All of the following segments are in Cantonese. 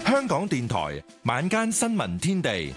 香港電台晚間新聞天地，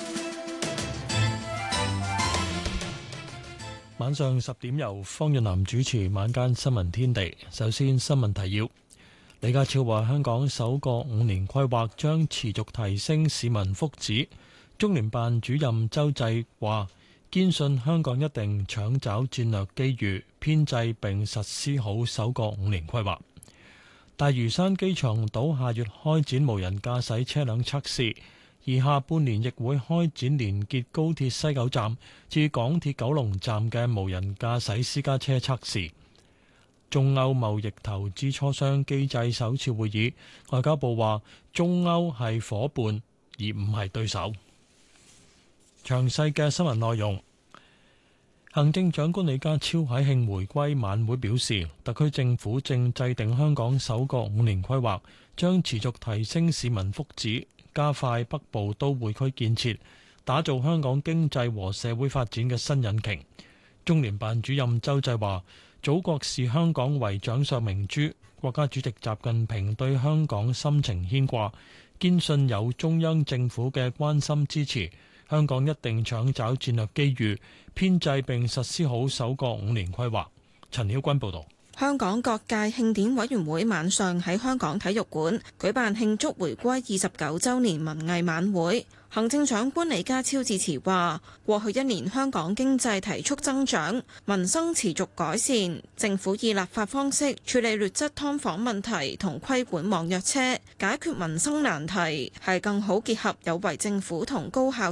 晚上10點由方潤南主持晚間新聞天地。首先新聞提要：李家超話香港首個5年規劃將持續提升市民福祉。中聯辦主任周濟話堅信香港一定搶找戰略機遇，編製並實施好首個5年規劃。大嶼山機場島下月開展無人駕駛車輛測試，而下半年亦會開展連結高鐵西九站至港鐵九龍站嘅無人駕駛私家車測試。中歐貿易投資磋商機制首次會議，外交部話中歐係夥伴而唔係對手。詳細嘅新聞內容。行政長官李家超喺慶回歸晚會表示，特區政府正制定香港首個5年規劃，將持續提升市民福祉，加快北部都會區建設，打造香港經濟和社會發展嘅新引擎。中聯辦主任周濟話，祖國視香港為掌上明珠，國家主席習近平對香港深情牽掛，堅信有中央政府嘅關心支持，香港一定搶找戰略機遇，編製並實施好首個5年規劃。陳曉君報導。 香港各界慶典委員會晚上喺香港體育館舉辦慶祝回歸29週年文藝晚會。行政長官李家超致辭話：過去1年香港經濟提速增長，民生持續改善，政府以立法方式處理劣質劏房問題同規管網約車，解決民生難題，係更好結合有為政府同高效